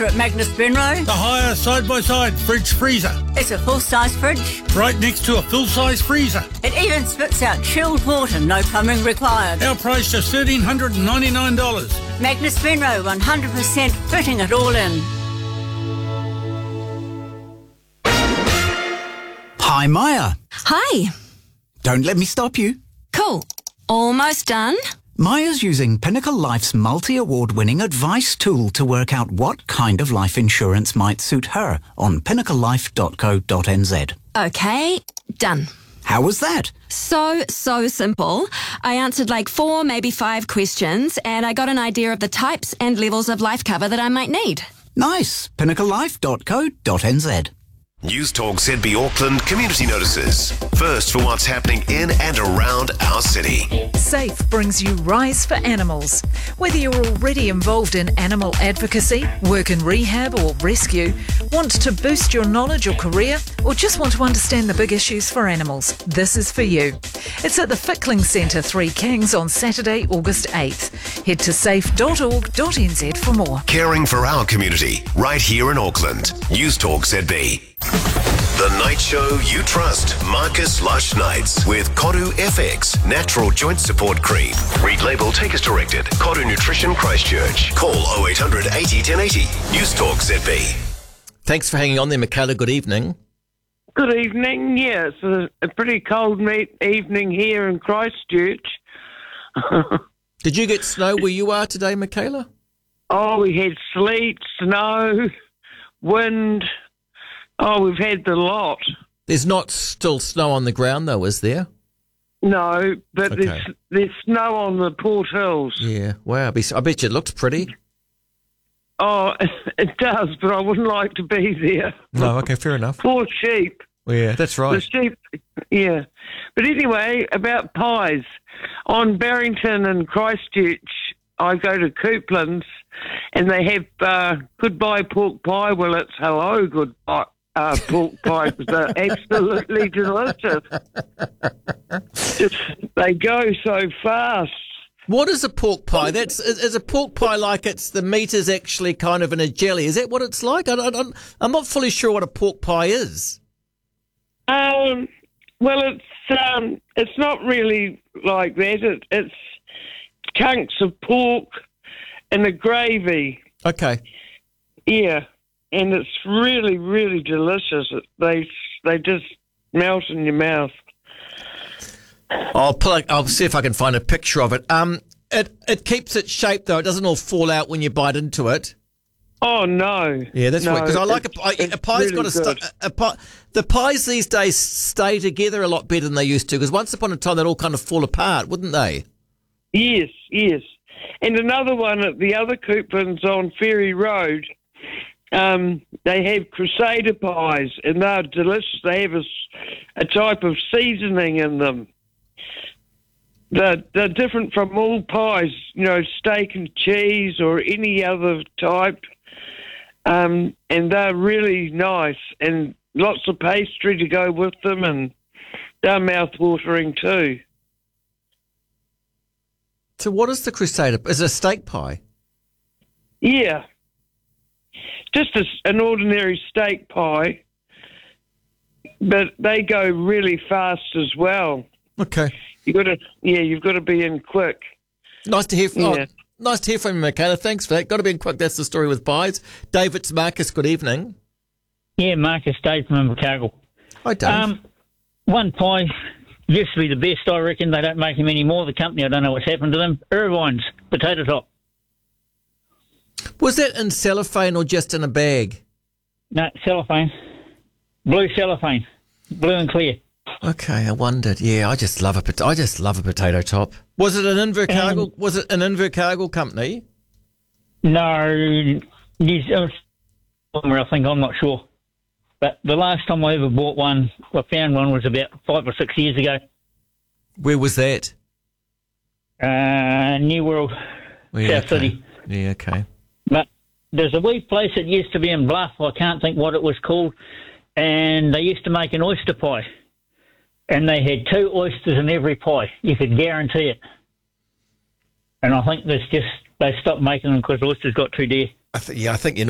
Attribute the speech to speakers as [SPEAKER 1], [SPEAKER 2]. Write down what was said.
[SPEAKER 1] At Magnus Benroe.
[SPEAKER 2] The hire side-by-side fridge freezer.
[SPEAKER 1] It's a full-size fridge.
[SPEAKER 2] Right next to a full-size freezer.
[SPEAKER 1] It even spits out chilled water, no plumbing required.
[SPEAKER 2] Our price just $1,399.
[SPEAKER 1] Magnus Benroe, 100% fitting it all in.
[SPEAKER 3] Hi, Maya.
[SPEAKER 4] Hi.
[SPEAKER 3] Don't let me stop you.
[SPEAKER 4] Cool. Almost done.
[SPEAKER 3] Maya's using Pinnacle Life's multi-award-winning advice tool to work out what kind of life insurance might suit her on pinnaclelife.co.nz.
[SPEAKER 4] Okay, done.
[SPEAKER 3] How was that?
[SPEAKER 4] So simple. I answered like 4, maybe 5 questions, and I got an idea of the types and levels of life cover that I might need.
[SPEAKER 3] Nice. pinnaclelife.co.nz.
[SPEAKER 5] News Talk ZB Auckland community notices. First for what's happening in and around our city.
[SPEAKER 6] SAFE brings you Rise for Animals. Whether you're already involved in animal advocacy, work in rehab or rescue, want to boost your knowledge or career, or just want to understand the big issues for animals, this is for you. It's at the Fickling Centre, 3 Kings on Saturday, August 8th. Head to safe.org.nz for more.
[SPEAKER 5] Caring for our community, right here in Auckland. News Talk ZB. The night show you trust. Marcus Lush Nights with Koru FX Natural Joint Support Cream. Read label, take as directed. Koru Nutrition Christchurch. Call 0800 80 1080. News Talk ZB.
[SPEAKER 7] Thanks for hanging on there, Michaela. Good evening.
[SPEAKER 8] Good evening. Yeah, it's a pretty cold evening here in Christchurch.
[SPEAKER 7] Did you get snow where you are today, Michaela?
[SPEAKER 8] Oh, we had sleet, snow, wind. Oh, we've had the lot.
[SPEAKER 7] There's not still snow on the ground, though, is there?
[SPEAKER 8] No, but
[SPEAKER 7] Okay.
[SPEAKER 8] there's snow on the Port Hills.
[SPEAKER 7] Yeah. Wow. I bet you it looks pretty.
[SPEAKER 8] Oh, it does, but I wouldn't like to be there.
[SPEAKER 7] No. Okay. Fair enough.
[SPEAKER 8] Poor sheep.
[SPEAKER 7] Well, yeah, that's
[SPEAKER 8] The
[SPEAKER 7] right.
[SPEAKER 8] sheep, yeah. But anyway, about pies. On Barrington and Christchurch, I go to Coupland's, and they have goodbye pork pie. Well, it's hello goodbye pork pies. They're absolutely delicious. They go so fast.
[SPEAKER 7] What is a pork pie? Is a pork pie like it's the meat is actually kind of in a jelly? Is that what it's like? I'm not fully sure what a pork pie is.
[SPEAKER 8] Well, it's not really like that. It's chunks of pork and a gravy.
[SPEAKER 7] Okay.
[SPEAKER 8] Yeah, and it's really, really delicious. They just melt in your mouth.
[SPEAKER 7] I'll see if I can find a picture of it. It keeps its shape though. It doesn't all fall out when you bite into it.
[SPEAKER 8] Oh no!
[SPEAKER 7] Yeah, that's right. Because I like a pie's
[SPEAKER 8] really
[SPEAKER 7] got to the pies these days stay together a lot better than they used to. Because once upon a time they'd all kind of fall apart, wouldn't they?
[SPEAKER 8] Yes. And another one at the other Coupons on Ferry Road. They have Crusader pies, and they're delicious. They have a type of seasoning in them. They're different from all pies, steak and cheese or any other type. And they're really nice, and lots of pastry to go with them, and they're mouth-watering too.
[SPEAKER 7] So what is the Crusader? Is it a steak pie?
[SPEAKER 8] Yeah. Just an ordinary steak pie, but they go really fast as well.
[SPEAKER 7] Okay.
[SPEAKER 8] You've got to be in quick.
[SPEAKER 7] Nice to hear from
[SPEAKER 8] Yeah.
[SPEAKER 7] Nice to hear from you, Michaela. Thanks for that. Got to be in quick. That's the story with pies. David's Marcus, good evening.
[SPEAKER 9] Yeah, Marcus, Dave from Invercargill.
[SPEAKER 7] Hi, Dave.
[SPEAKER 9] One pie used to be the best, I reckon. They don't make them anymore. The company, I don't know what's happened to them. Irvine's, potato top.
[SPEAKER 7] Was that in cellophane or just in a bag?
[SPEAKER 9] No, cellophane. Blue cellophane. Blue and clear.
[SPEAKER 7] Okay, I wondered. Yeah, I just love a potato top. Was it an Invercargill? Was it an Invercargill company?
[SPEAKER 9] No, somewhere I think, I'm not sure. But the last time I ever bought one, I found one was about 5 or 6 years ago.
[SPEAKER 7] Where was that?
[SPEAKER 9] New World, South City.
[SPEAKER 7] Yeah, okay.
[SPEAKER 9] But there's a wee place that used to be in Bluff. I can't think what it was called. And they used to make an oyster pie. And they had 2 oysters in every pie. You could guarantee it. And I think they stopped making them because oysters got too dear.
[SPEAKER 7] I think you